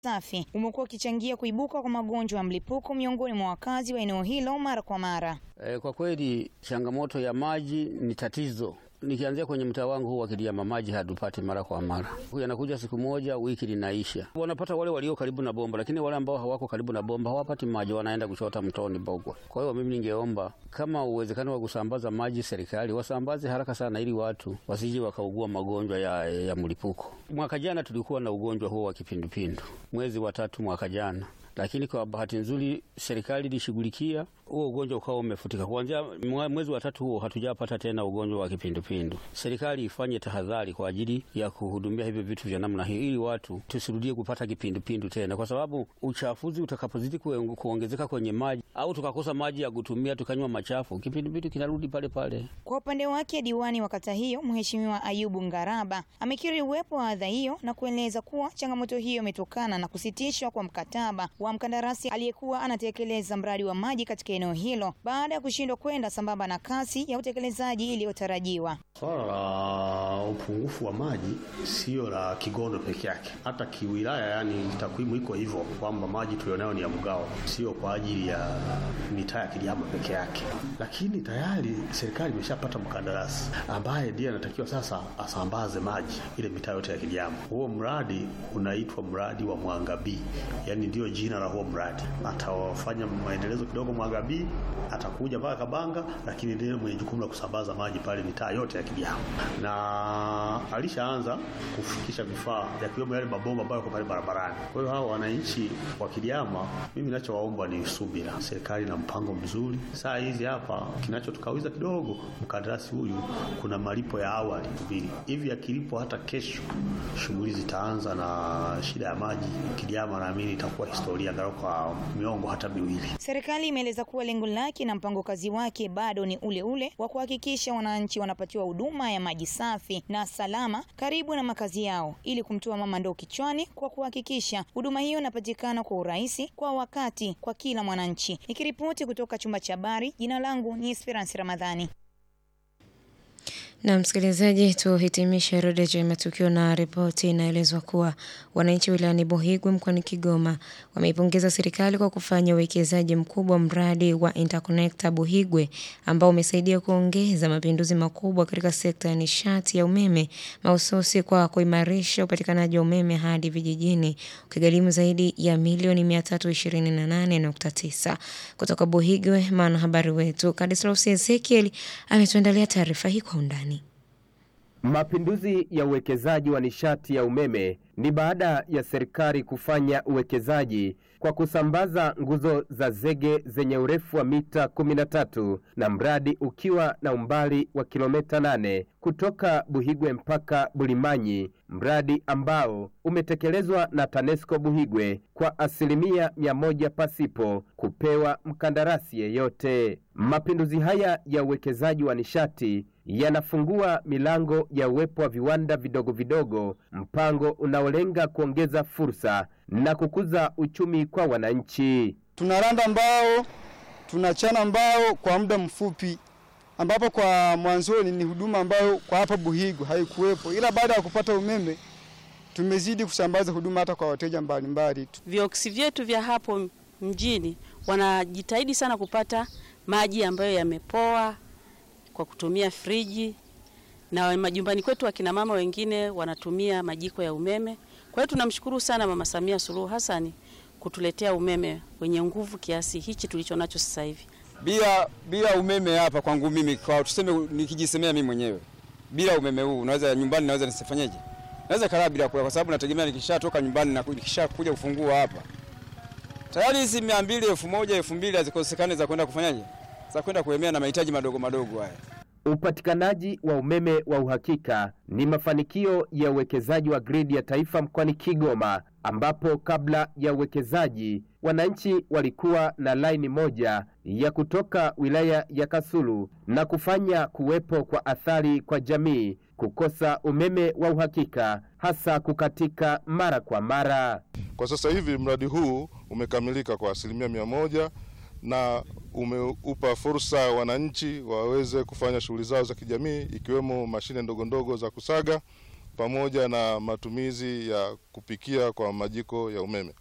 safi umekuwa ukichangia kuibuka kwa magonjwa ya mlipuko miongoni mwa wakazi wa eneo hilo mara kwa mara. Kwa kweli changamoto ya maji ni tatizo. Nikianzia kwenye mtaa wangu huu wa Kiliama, maji hatupati mara kwa mara. Yanakuja siku moja, wiki linaisha. Wanapata wale walio karibu na bomba, lakini wale ambao hawako karibu na bomba hawapati maji, wanaenda kuchota mtoni Bogwa. Kwa hiyo mimi ningeomba kama uwezekano wa kusambaza maji, serikali wasambaze haraka sana ili watu wasije wakaugua magonjwa ya mlipuko. Mwaka jana tulikuwa na ugonjwa huo wa kipindupindu mwezi wa 3 mwaka jana. Lakini kwa bahati nzuri serikali ilishughulikia huo ugonjwa ukao umefutika. Kuanzia mwezi wa 3 huo hatujapata tena ugonjwa wa kipindupindu. Serikali ifanye tahadhari kwa ajili ya kuhudumia hivi vitu vya namna hii ili watu tusirudie kupata kipindupindu tena, kwa sababu uchafuzi utakapozidi kuongezeka kwenye maji au tukakosa maji ya kutumia tukanywa machafu, kipindupindu kinarudi pale pale. Kwa upande wake diwani wa kata hiyo Mheshimiwa Ayubu Ngaraba amekiri uwepo wa adha hiyo na kueleza kuwa changamoto hiyo imetokana na kusitishwa kwa mkataba wa mkandarasi aliyekuwa anatekeleza mradi wa maji katika eneo hilo baada ya kushindwa kwenda sambamba na kasi ya utekelezaji iliyotarajiwa. Swala la upungufu wa maji sio la Kigondo peke yake, hata kiwilaya, yani takwimu iko hivyo kwamba maji tulionayo ni ya mgao, sio kwa ajili ya mitaa ya Kiliama peke yake. Lakini tayari serikali imeshapata mkandarasi ambaye ndiye anatakiwa sasa asambaze maji ile mitaa yote ya Kiliama. Huo mradi unaitwa mradi wa Mwanga B, yani ndio jina la huo mradi. Atawafanya maendelezo kidogo Mwanga B, atakuja mpaka Kabanga, lakini ndiye mwenye jukumu la kusambaza maji pale mitaa yote ya Kiliama. Na alishaanza kufikisha vifaa yakiwemo yale mabomba ambayo yako pale barabarani. Kwa hiyo hao wananchi wa Kiliama, mimi ninachowaomba ni subira. Serikali na mpango mzuri. Saa hizi hapa kinachotukawiza kidogo, mkandarasi huyu kuna malipo ya awali hivi akilipo hata kesho shughuli zitaanza, na shida ya maji Kiliama naamini itakuwa historia angalau kwa miongo hata miwili. Serikali imeeleza kuwa lengo lake na mpango kazi wake bado ni ule ule wa kuhakikisha wananchi wanapatiwa huduma ya maji safi na salama karibu na makazi yao ili kumtoa mama ndoo kichwani kwa kuhakikisha huduma hiyo inapatikana kwa urahisi kwa wakati kwa kila mwananchi. Nikiripoti kutoka chumba cha habari, jina langu ni Esperance Ramadhani. Na msikilizaji, tuhitimishe rodejo ya matukio na ripoti inaelezwa kuwa wananchi wilayani Buhigwe mkoani Kigoma wameipongeza serikali kwa kufanya uwekezaji mkubwa mradi wa Interconnector Buhigwe ambao umesaidia kuongeza mapinduzi makubwa katika sekta ya nishati ya umeme mahususi kwa kuimarisha upatikanaji wa umeme hadi vijijini ukigharimu zaidi ya milioni 328.9. Kutoka Buhigwe, mwanahabari wetu Kadislaus Ezekiel ametuandalia taarifa hii kwa undani. Mapinduzi ya uwekezaji wa nishati ya umeme ni baada ya serikali kufanya uwekezaji kwa kusambaza nguzo za zege zenye urefu wa mita 13 na mradi ukiwa na umbali wa kilomita 8 kutoka Buhigwe mpaka Bulimanyi, mradi ambao umetekelezwa na TANESCO Buhigwe kwa 100% pasipo kupewa mkandarasi yeyote. Mapinduzi haya ya uwekezaji wa nishati yanafungua milango ya uwepo wa viwanda vidogo vidogo, mpango unaolenga kuongeza fursa na kukuza uchumi kwa wananchi. Tunaranda mbao, tunachana mbao kwa muda mfupi, ambapo kwa mwanzoni ni huduma ambayo kwa hapa Buhigwe haikuwepo, ila baada ya kupata umeme tumezidi kusambaza huduma hata kwa wateja mbalimbali. Vioksi vyetu vya hapo mjini wanajitahidi sana kupata maji ambayo yamepoa kwa kutumia friji, na majumbani kwetu akina mama wengine wanatumia majiko ya umeme. Kwa hiyo tunamshukuru sana Mama Samia Suluhu Hassan kutuletea umeme wenye nguvu kiasi hichi tulichonacho sasa hivi. Bila umeme hapa kwangu mimi, kwa tuseme nikijisemea mimi mwenyewe, bila umeme huu unaweza nyumbani naweza nisifanyeje? Naweza kalaa bila kula, kwa sababu nategemea nikishatoka nyumbani na nikishakuja kufungua hapa tayari hizi 200, 1000, 2000 hazikosekane za kwenda kufanyaje? Za kwenda kuemea na mahitaji madogo madogo haya. Upatikanaji wa umeme wa uhakika ni mafanikio ya uwekezaji wa gridi ya taifa mkoani Kigoma, ambapo kabla ya uwekezaji wananchi walikuwa na laini moja ya kutoka wilaya ya Kasulu na kufanya kuwepo kwa athari kwa jamii kukosa umeme wa uhakika, hasa kukatika mara kwa mara. Kwa sasa hivi mradi huu umekamilika kwa 100% na umeupa fursa wananchi waweze kufanya shughuli zao za kijamii, ikiwemo mashine ndogo ndogo za kusaga, pamoja na matumizi ya kupikia kwa majiko ya umeme.